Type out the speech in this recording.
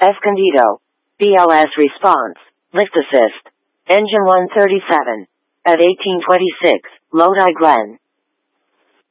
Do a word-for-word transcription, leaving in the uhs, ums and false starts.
Escondido. B L S response. Lift assist. Engine one thirty-seven. At eighteen twenty-six, Lodi Glen.